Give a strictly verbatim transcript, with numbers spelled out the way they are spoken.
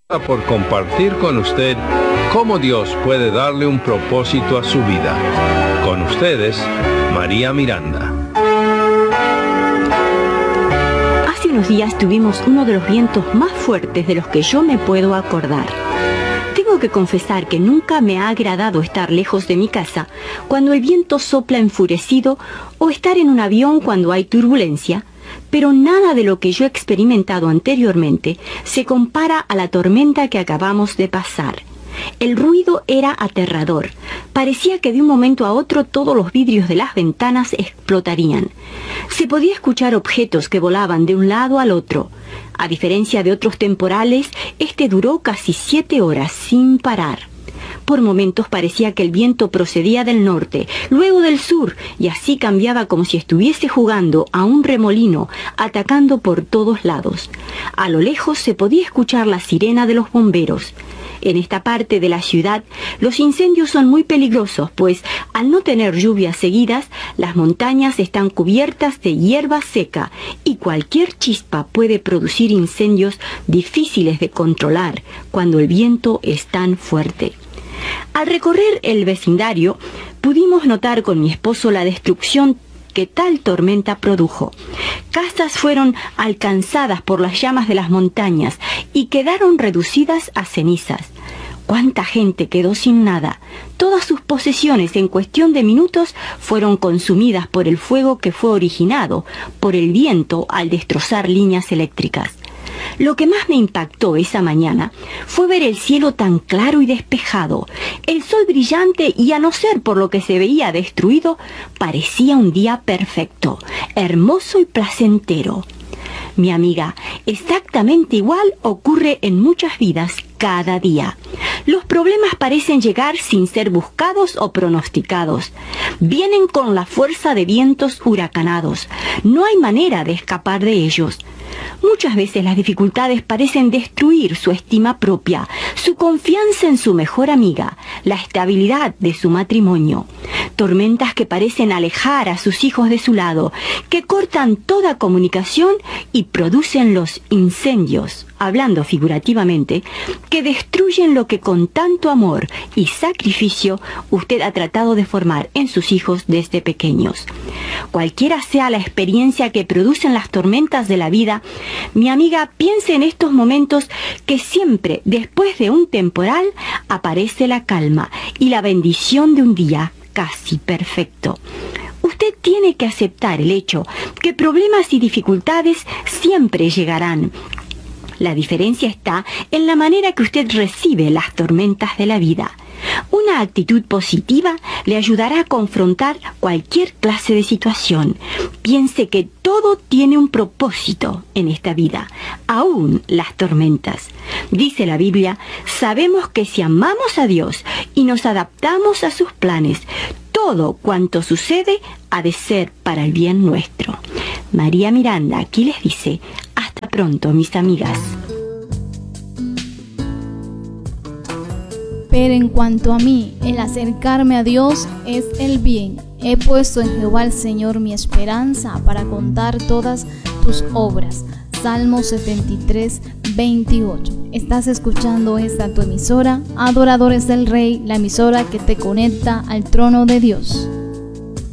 por compartir con usted cómo Dios puede darle un propósito a su vida. Con ustedes, María Miranda. Hace unos días tuvimos uno de los vientos más fuertes de los que yo me puedo acordar. Tengo que confesar que nunca me ha agradado estar lejos de mi casa cuando el viento sopla enfurecido o estar en un avión cuando hay turbulencia, pero nada de lo que yo he experimentado anteriormente se compara a la tormenta que acabamos de pasar. El ruido era aterrador. Parecía que de un momento a otro todos los vidrios de las ventanas explotarían. Se podía escuchar objetos que volaban de un lado al otro. A diferencia de otros temporales, este duró casi siete horas sin parar. Por momentos parecía que el viento procedía del norte, luego del sur, y así cambiaba como si estuviese jugando a un remolino, atacando por todos lados. A lo lejos se podía escuchar la sirena de los bomberos. En esta parte de la ciudad, los incendios son muy peligrosos, pues al no tener lluvias seguidas, las montañas están cubiertas de hierba seca y cualquier chispa puede producir incendios difíciles de controlar cuando el viento es tan fuerte. Al recorrer el vecindario, pudimos notar con mi esposo la destrucción que tal tormenta produjo. Casas fueron alcanzadas por las llamas de las montañas y quedaron reducidas a cenizas. ¿Cuánta gente quedó sin nada? Todas sus posesiones en cuestión de minutos fueron consumidas por el fuego que fue originado por el viento al destrozar líneas eléctricas. Lo que más me impactó esa mañana fue ver el cielo tan claro y despejado, el sol brillante y, a no ser por lo que se veía destruido, parecía un día perfecto, hermoso y placentero. Mi amiga, exactamente igual ocurre en muchas vidas cada día. Los problemas parecen llegar sin ser buscados o pronosticados. Vienen con la fuerza de vientos huracanados. No hay manera de escapar de ellos. Muchas veces las dificultades parecen destruir su estima propia, su confianza en su mejor amiga, la estabilidad de su matrimonio. Tormentas que parecen alejar a sus hijos de su lado, que cortan toda comunicación y producen los incendios, hablando figurativamente, que destruyen lo que con tanto amor y sacrificio usted ha tratado de formar en sus hijos desde pequeños. Cualquiera sea la experiencia que producen las tormentas de la vida, mi amiga, piense en estos momentos que siempre después de un temporal aparece la calma y la bendición de un día casi perfecto. Usted tiene que aceptar el hecho que problemas y dificultades siempre llegarán. La diferencia está en la manera que usted recibe las tormentas de la vida. Una actitud positiva le ayudará a confrontar cualquier clase de situación. Piense que todo tiene un propósito en esta vida, aún las tormentas. Dice la Biblia, sabemos que si amamos a Dios y nos adaptamos a sus planes, todo cuanto sucede ha de ser para el bien nuestro. María Miranda aquí les dice, hasta pronto, mis amigas. Pero en cuanto a mí, el acercarme a Dios es el bien. He puesto en Jehová el Señor mi esperanza para contar todas tus obras. Salmo setenta y tres, veintiocho. Estás escuchando esta tu emisora, Adoradores del Rey, la emisora que te conecta al trono de Dios.